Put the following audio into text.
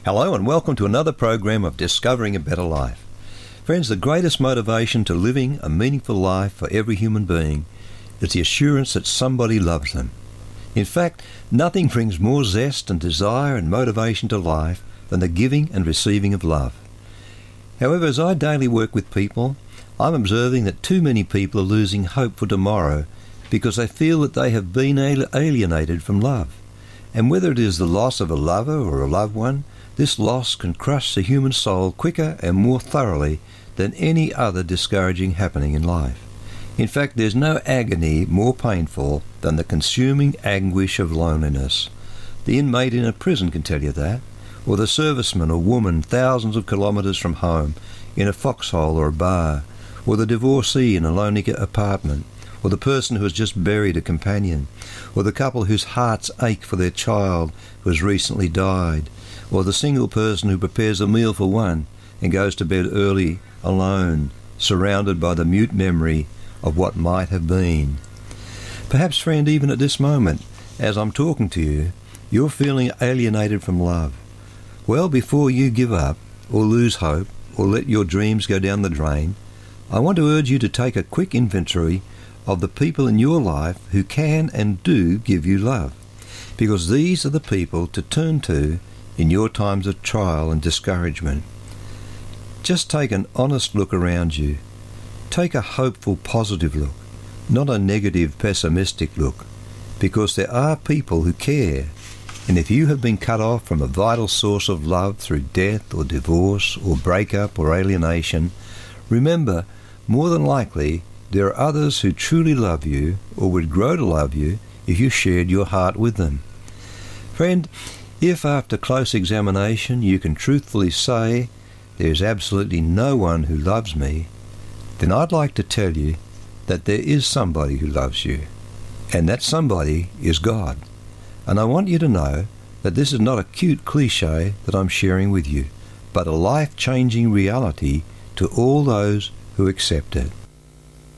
Hello and welcome to another program of Discovering a Better Life. Friends, the greatest motivation to living a meaningful life for every human being is the assurance that somebody loves them. In fact, nothing brings more zest and desire and motivation to life than the giving and receiving of love. However, as I daily work with people, I'm observing that too many people are losing hope for tomorrow because they feel that they have been alienated from love. And whether it is the loss of a lover or a loved one, this loss can crush the human soul quicker and more thoroughly than any other discouraging happening in life. In fact, there's no agony more painful than the consuming anguish of loneliness. The inmate in a prison can tell you that, or the serviceman or woman thousands of kilometres from home in a foxhole or a bar, or the divorcee in a lonely apartment, or the person who has just buried a companion, or the couple whose hearts ache for their child who has recently died, or the single person who prepares a meal for one and goes to bed early, alone, surrounded by the mute memory of what might have been. Perhaps, friend, even at this moment, as I'm talking to you, you're feeling alienated from love. Well, before you give up, or lose hope, or let your dreams go down the drain, I want to urge you to take a quick inventory of the people in your life who can and do give you love, because these are the people to turn to in your times of trial and discouragement. Just take an honest look around you. Take a hopeful, positive look, not a negative, pessimistic look, because there are people who care. And if you have been cut off from a vital source of love through death or divorce or breakup or alienation, remember, more than likely, there are others who truly love you or would grow to love you if you shared your heart with them. Friend, if after close examination you can truthfully say, there is absolutely no one who loves me, then I'd like to tell you that there is somebody who loves you, and that somebody is God. And I want you to know that this is not a cute cliche that I'm sharing with you, but a life-changing reality to all those who accept it.